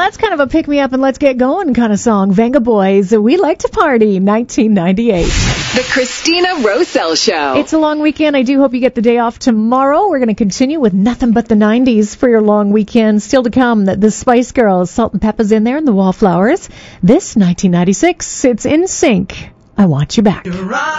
that's kind of a pick-me-up and let's get going kind of song. Venga Boys, We Like to Party, 1998. The Christina Rosell Show. It's a long weekend. I do hope you get the day off tomorrow. We're going to continue with nothing but the 90s for your long weekend. Still to come, the Spice Girls, Salt and Peppa's in there, and the Wallflowers. This 1996, it's In Sync. I Want You Back.